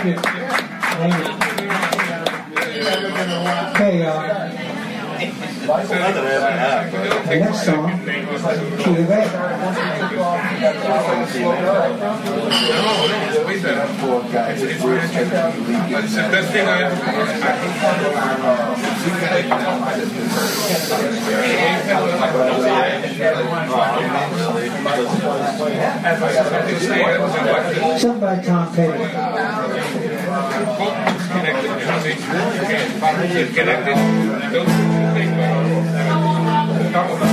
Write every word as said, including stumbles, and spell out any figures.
Thank you. Thank you. Okay, uh, the next song, Key of A. Sung by Tom Petty. Connected. Connected.